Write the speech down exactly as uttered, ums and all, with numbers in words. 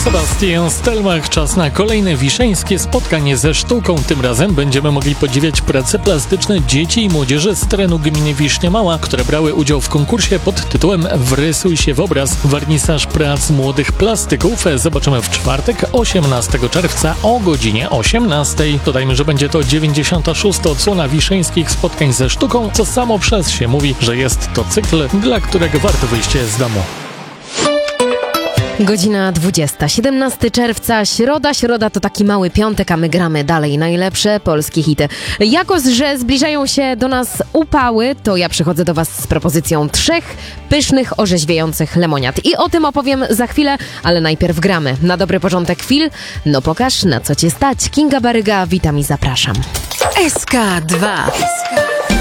Sebastian Stelmach. Czas na kolejne wiszeńskie spotkanie ze sztuką. Tym razem będziemy mogli podziwiać prace plastyczne dzieci i młodzieży z terenu gminy Wisznia Mała, które brały udział w konkursie pod tytułem Wrysuj się w obraz. Warnisaż prac młodych plastyków zobaczymy w czwartek, osiemnastego czerwca o godzinie osiemnastej. Dodajmy, że będzie to dziewięćdziesiąta szósta odsłona wiszeńskich spotkań ze sztuką, co samo przez się mówi, że jest to cykl, dla którego warto wyjść z domu. Godzina dwudziesta, siedemnastego czerwca, środa, środa to taki mały piątek, a my gramy dalej najlepsze polskie hity. Jako, że zbliżają się do nas upały, to ja przychodzę do was z propozycją trzech pysznych, orzeźwiających lemoniad. I o tym opowiem za chwilę, ale najpierw gramy. Na dobry porządek chwil, no pokaż, na co cię stać. Kinga Baryga, witam i zapraszam. S K dwa.